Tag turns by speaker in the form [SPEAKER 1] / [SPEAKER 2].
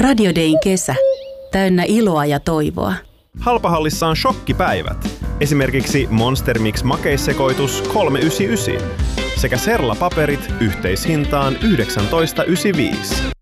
[SPEAKER 1] Radio Dayn kesä. Täynnä iloa ja toivoa.
[SPEAKER 2] Halpahallissa on shokkipäivät. Esimerkiksi Monster Mix makeissekoitus 3,99 sekä Serla-paperit yhteishintaan 19,95.